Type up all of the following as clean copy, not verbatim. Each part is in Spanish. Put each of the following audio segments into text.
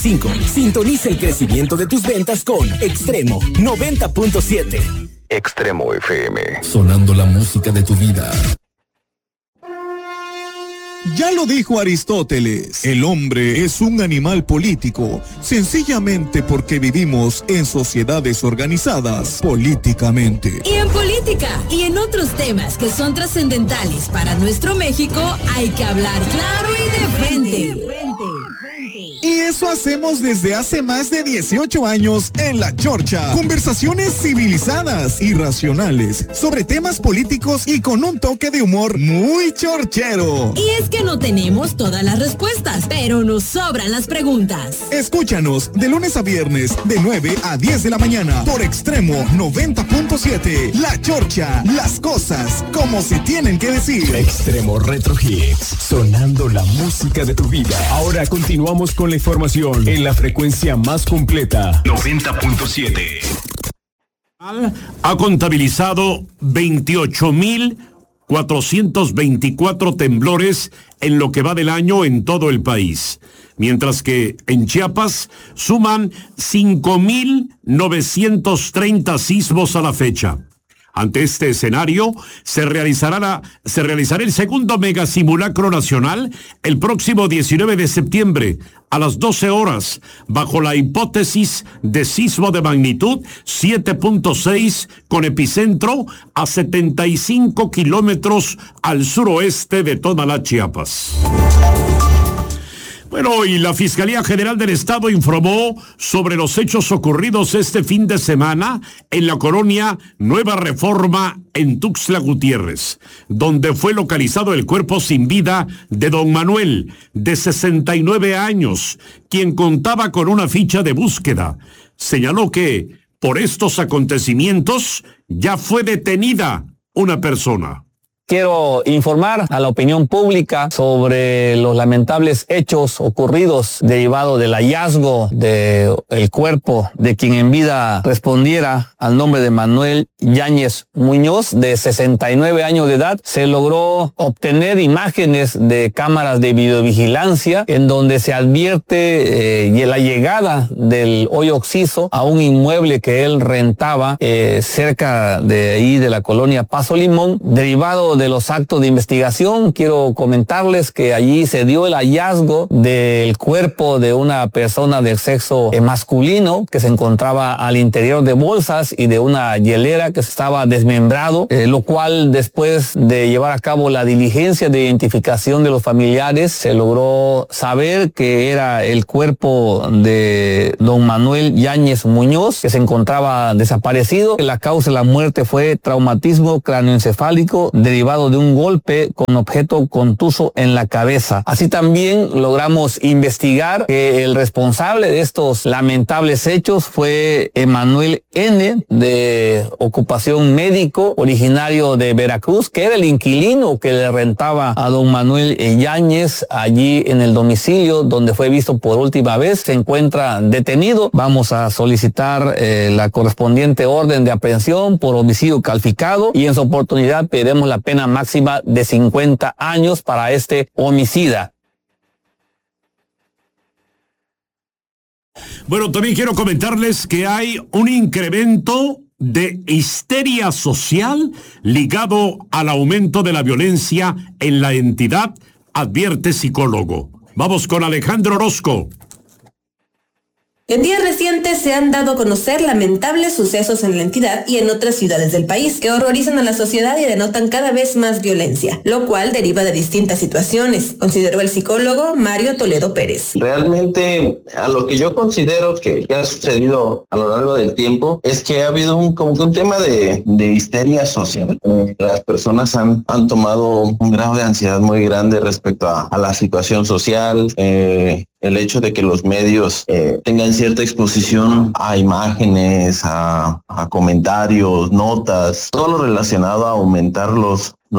5. Sintoniza el crecimiento de tus ventas con Extremo 90.7. Extremo FM. Sonando la música de tu vida. Ya lo dijo Aristóteles, el hombre es un animal político, sencillamente porque vivimos en sociedades organizadas políticamente. Y en política y en otros temas que son trascendentales para nuestro México, hay que hablar claro y de frente. Y eso hacemos desde hace más de 18 años en La Chorcha. Conversaciones civilizadas y racionales sobre temas políticos y con un toque de humor muy chorchero. Y es que no tenemos todas las respuestas, pero nos sobran las preguntas. Escúchanos de lunes a viernes de 9 a 10 de la mañana por Extremo 90.7. La Chorcha, las cosas como se tienen que decir. Extremo Retro Hits, sonando la música de tu vida. Ahora continuamos con la información en la frecuencia más completa, 90.7. Ha contabilizado 28,424 temblores en lo que va del año en todo el país, mientras que en Chiapas suman 5,930 sismos a la fecha. Ante este escenario, se realizará el segundo megasimulacro nacional el próximo 19 de septiembre a las 12 horas, bajo la hipótesis de sismo de magnitud 7.6 con epicentro a 75 kilómetros al suroeste de Tonalá, Chiapas. Bueno, y la Fiscalía General del Estado informó sobre los hechos ocurridos este fin de semana en la colonia Nueva Reforma en Tuxtla Gutiérrez, donde fue localizado el cuerpo sin vida de don Manuel, de 69 años, quien contaba con una ficha de búsqueda. Señaló que por estos acontecimientos ya fue detenida una persona. Quiero informar a la opinión pública sobre los lamentables hechos ocurridos derivado del hallazgo del cuerpo de quien en vida respondiera al nombre de Manuel Yáñez Muñoz, de 69 años de edad. Se logró obtener imágenes de cámaras de videovigilancia en donde se advierte la llegada del hoyo occiso a un inmueble que él rentaba cerca de ahí de la colonia Paso Limón. Derivado de los actos de investigación, quiero comentarles que allí se dio el hallazgo del cuerpo de una persona del sexo masculino que se encontraba al interior de bolsas y de una hielera que estaba desmembrado, lo cual después de llevar a cabo la diligencia de identificación de los familiares se logró saber que era el cuerpo de don Manuel Yáñez Muñoz, que se encontraba desaparecido. La causa de la muerte fue traumatismo cráneoencefálico derivado de un golpe con objeto contuso en la cabeza. Así también logramos investigar que el responsable de estos lamentables hechos fue Emanuel N., de ocupación médico, originario de Veracruz, que era el inquilino que le rentaba a don Manuel Yáñez allí en el domicilio donde fue visto por última vez. Se encuentra detenido. Vamos a solicitar la correspondiente orden de aprehensión por homicidio calificado y en su oportunidad pediremos la pena máxima de 50 años para este homicida. Bueno, también quiero comentarles que hay un incremento de histeria social ligado al aumento de la violencia en la entidad, advierte psicólogo. Vamos con Alejandro Orozco. En días recientes se han dado a conocer lamentables sucesos en la entidad y en otras ciudades del país que horrorizan a la sociedad y denotan cada vez más violencia, lo cual deriva de distintas situaciones, consideró el psicólogo Mario Toledo Pérez. Realmente, a lo que yo considero que ha sucedido a lo largo del tiempo es que ha habido un tema de histeria social. Las personas han tomado un grado de ansiedad muy grande respecto a la situación social, el hecho de que los medios tengan cierta exposición a imágenes, a comentarios, notas, todo lo relacionado a aumentar los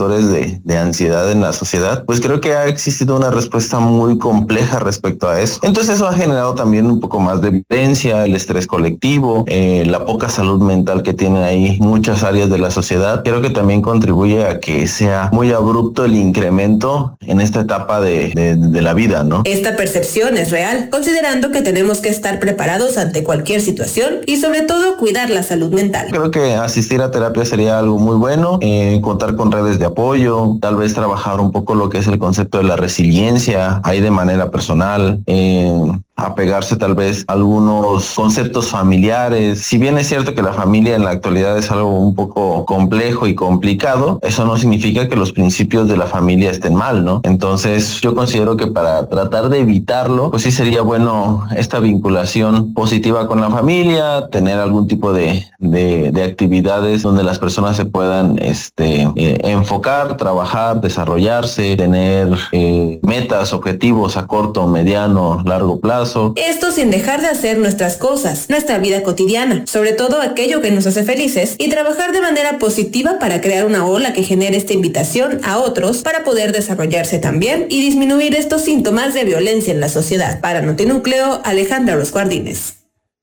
factores de ansiedad en la sociedad, pues creo que ha existido una respuesta muy compleja respecto a eso. Entonces eso ha generado también un poco más de violencia, el estrés colectivo, la poca salud mental que tienen ahí muchas áreas de la sociedad. Creo que también contribuye a que sea muy abrupto el incremento en esta etapa de la vida, ¿no? Esta percepción es real, considerando que tenemos que estar preparados ante cualquier situación y sobre todo cuidar la salud mental. Creo que asistir a terapia sería algo muy bueno, contar con redes de apoyo, tal vez trabajar un poco lo que es el concepto de la resiliencia, ahí de manera personal, apegarse tal vez a algunos conceptos familiares. Si bien es cierto que la familia en la actualidad es algo un poco complejo y complicado, eso no significa que los principios de la familia estén mal, ¿no? Entonces yo considero que para tratar de evitarlo, pues sí sería bueno esta vinculación positiva con la familia, tener algún tipo de actividades donde las personas se puedan enfocar, trabajar, desarrollarse, tener metas, objetivos a corto, mediano, largo plazo. Esto sin dejar de hacer nuestras cosas, nuestra vida cotidiana, sobre todo aquello que nos hace felices, y trabajar de manera positiva para crear una ola que genere esta invitación a otros para poder desarrollarse también y disminuir estos síntomas de violencia en la sociedad. Para Notinúcleo, Alejandra Orozco Ardínez.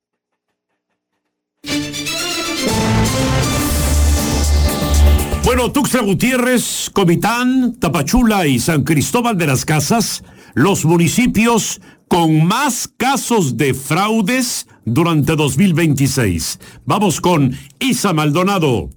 Bueno, Tuxtla Gutiérrez, Comitán, Tapachula y San Cristóbal de las Casas, los municipios con más casos de fraudes durante 2026. Vamos con Isa Maldonado.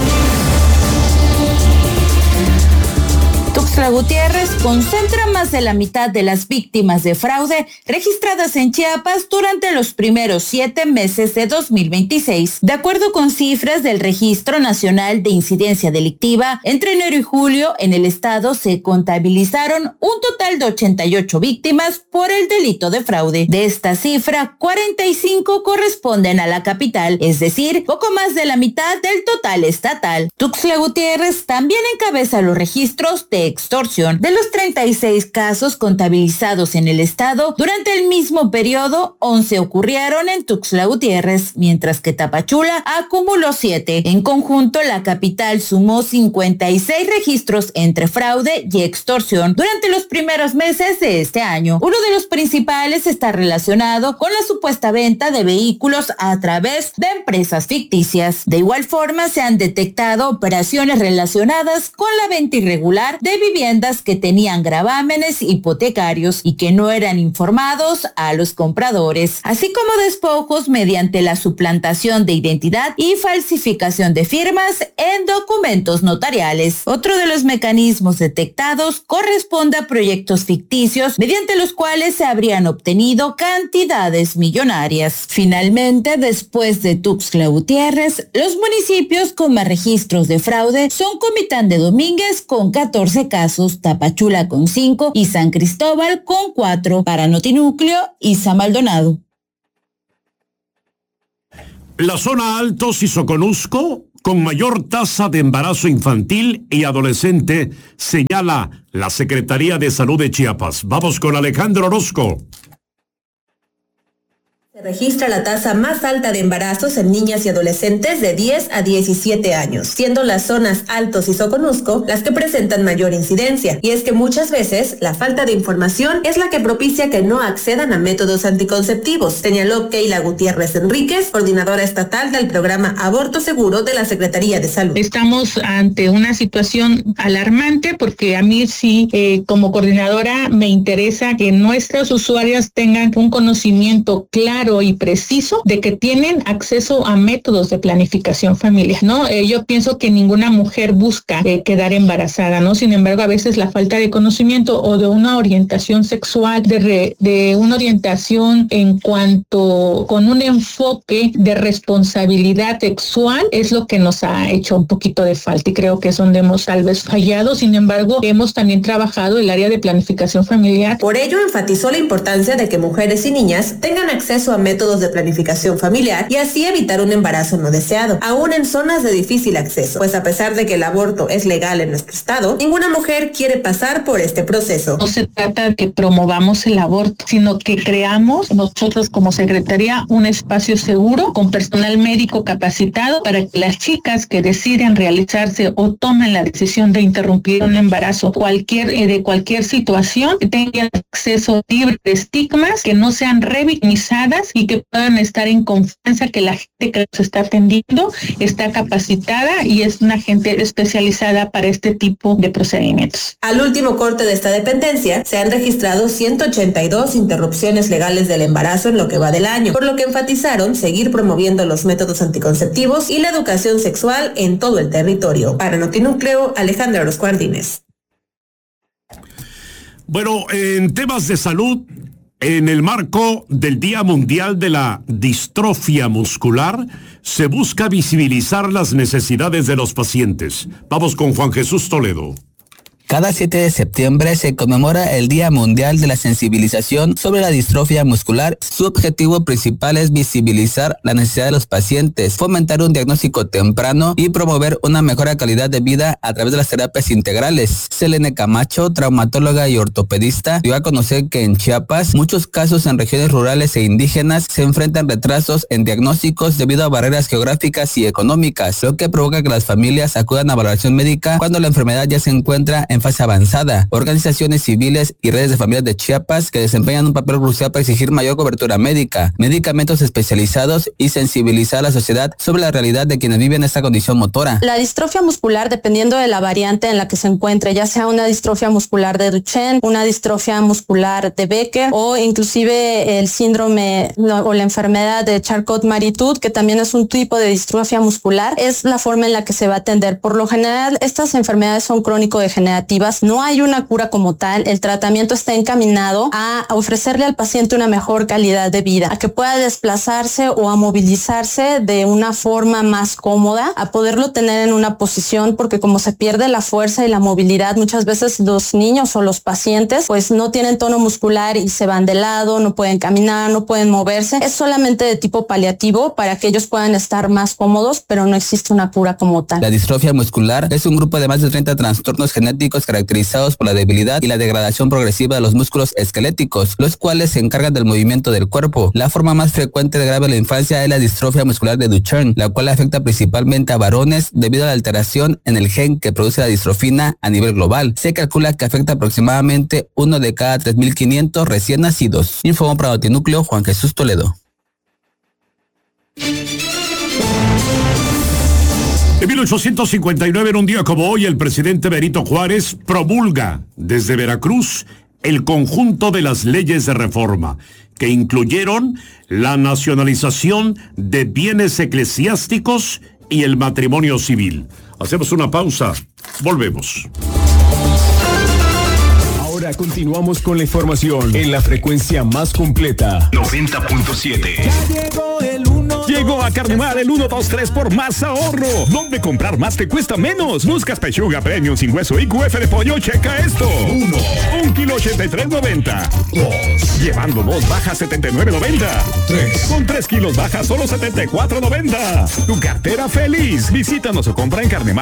Tuxtla Gutiérrez concentra más de la mitad de las víctimas de fraude registradas en Chiapas durante los primeros 7 meses de 2026. De acuerdo con cifras del Registro Nacional de Incidencia Delictiva, entre enero y julio en el estado se contabilizaron un total de 88 víctimas por el delito de fraude. De esta cifra, 45 corresponden a la capital, es decir, poco más de la mitad del total estatal. Tuxtla Gutiérrez también encabeza los registros de extorsión. De los 36 casos contabilizados en el estado, durante el mismo periodo, 11 ocurrieron en Tuxtla Gutiérrez, mientras que Tapachula acumuló 7. En conjunto, la capital sumó 56 registros entre fraude y extorsión durante los primeros meses de este año. Uno de los principales está relacionado con la supuesta venta de vehículos a través de empresas ficticias. De igual forma, se han detectado operaciones relacionadas con la venta irregular de viviendas que tenían gravámenes hipotecarios y que no eran informados a los compradores, así como despojos mediante la suplantación de identidad y falsificación de firmas en documentos notariales. Otro de los mecanismos detectados corresponde a proyectos ficticios mediante los cuales se habrían obtenido cantidades millonarias. Finalmente, después de Tuxtla Gutiérrez, los municipios con más registros de fraude son Comitán de Domínguez con 14 casos, Tapachula con 5 y San Cristóbal con 4. Para Notinúcleo, Isa Maldonado. La zona Altos y Soconusco, con mayor tasa de embarazo infantil y adolescente, señala la Secretaría de Salud de Chiapas. Vamos con Alejandro Orozco. Se registra la tasa más alta de embarazos en niñas y adolescentes de 10 a 17 años, siendo las zonas Altos y Soconusco las que presentan mayor incidencia. Y es que muchas veces la falta de información es la que propicia que no accedan a métodos anticonceptivos, señaló Keila Gutiérrez Enríquez, coordinadora estatal del programa Aborto Seguro de la Secretaría de Salud. Estamos ante una situación alarmante porque a mí sí, como coordinadora, me interesa que nuestros usuarios tengan un conocimiento claro y preciso de que tienen acceso a métodos de planificación familiar, ¿no? Yo pienso que ninguna mujer busca quedar embarazada, ¿no? Sin embargo, a veces la falta de conocimiento o de una orientación sexual, de una orientación en cuanto con un enfoque de responsabilidad sexual es lo que nos ha hecho un poquito de falta y creo que es donde hemos tal vez fallado. Sin embargo, hemos también trabajado el área de planificación familiar. Por ello, enfatizó la importancia de que mujeres y niñas tengan acceso a métodos de planificación familiar y así evitar un embarazo no deseado, aún en zonas de difícil acceso, pues a pesar de que el aborto es legal en nuestro estado, ninguna mujer quiere pasar por este proceso. No se trata de que promovamos el aborto, sino que creamos nosotros como Secretaría un espacio seguro con personal médico capacitado para que las chicas que deciden realizarse o tomen la decisión de interrumpir un embarazo de cualquier situación tengan acceso libre de estigmas, que no sean revictimizadas y que puedan estar en confianza que la gente que los está atendiendo está capacitada y es una gente especializada para este tipo de procedimientos. Al último corte de esta dependencia se han registrado 182 interrupciones legales del embarazo en lo que va del año, por lo que enfatizaron seguir promoviendo los métodos anticonceptivos y la educación sexual en todo el territorio. Para Notinúcleo, Alejandra Orozco Ardínez. Bueno, en temas de salud, en el marco del Día Mundial de la Distrofia Muscular, se busca visibilizar las necesidades de los pacientes. Vamos con Juan Jesús Toledo. Cada 7 de septiembre se conmemora el Día Mundial de la Sensibilización sobre la Distrofia Muscular. Su objetivo principal es visibilizar la necesidad de los pacientes, fomentar un diagnóstico temprano y promover una mejor calidad de vida a través de las terapias integrales. Selene Camacho, traumatóloga y ortopedista, dio a conocer que en Chiapas muchos casos en regiones rurales e indígenas se enfrentan retrasos en diagnósticos debido a barreras geográficas y económicas, lo que provoca que las familias acudan a valoración médica cuando la enfermedad ya se encuentra en fase avanzada. Organizaciones civiles y redes de familias de Chiapas que desempeñan un papel crucial para exigir mayor cobertura médica, medicamentos especializados y sensibilizar a la sociedad sobre la realidad de quienes viven esta condición motora. La distrofia muscular, dependiendo de la variante en la que se encuentre, ya sea una distrofia muscular de Duchenne, una distrofia muscular de Becker o inclusive el síndrome o la enfermedad de Charcot-Marie-Tooth, que también es un tipo de distrofia muscular, es la forma en la que se va a atender. Por lo general, estas enfermedades son crónico-degenerativas. No hay una cura como tal. El tratamiento está encaminado a ofrecerle al paciente una mejor calidad de vida, a que pueda desplazarse o a movilizarse de una forma más cómoda, a poderlo tener en una posición, porque como se pierde la fuerza y la movilidad, muchas veces los niños o los pacientes pues no tienen tono muscular y se van de lado, no pueden caminar, no pueden moverse. Es solamente de tipo paliativo para que ellos puedan estar más cómodos, pero no existe una cura como tal. La distrofia muscular es un grupo de más de 30 trastornos genéticos caracterizados por la debilidad y la degradación progresiva de los músculos esqueléticos, los cuales se encargan del movimiento del cuerpo. La forma más frecuente de grave en la infancia es la distrofia muscular de Duchenne, la cual afecta principalmente a varones debido a la alteración en el gen que produce la distrofina a nivel global. Se calcula que afecta aproximadamente 1 de cada 3.500 recién nacidos. Informó para Notinúcleo Juan Jesús Toledo. En 1859, en un día como hoy, el presidente Benito Juárez promulga desde Veracruz el conjunto de las leyes de reforma, que incluyeron la nacionalización de bienes eclesiásticos y el matrimonio civil. Hacemos una pausa, volvemos. Ahora continuamos con la información en la frecuencia más completa. 90.7. Llegó a Carnemar el 1-2-3 por más ahorro. ¿Dónde comprar más te cuesta menos? Buscas pechuga premium sin hueso y QF de pollo. Checa esto. 1. 1 kilo 83.90. 2. Llevando 2 baja 79.90. 3. Con 3 kilos baja solo 74.90. Tu cartera feliz. Visítanos o compra en Carnemar.